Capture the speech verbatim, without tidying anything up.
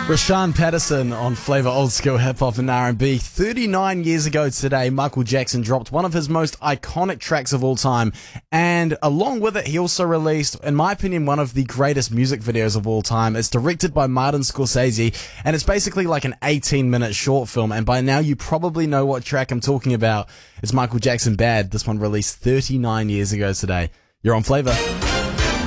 Rashawn Patterson on Flavor Old School Hip Hop and R and B. thirty-nine years ago today, Michael Jackson dropped one of his most iconic tracks of all time. And along with it, he also released, in my opinion, one of the greatest music videos of all time. It's directed by Martin Scorsese, and it's basically like an eighteen minute short film. And by now, you probably know what track I'm talking about. It's Michael Jackson Bad. This one released thirty-nine years ago today. You're on Flavor.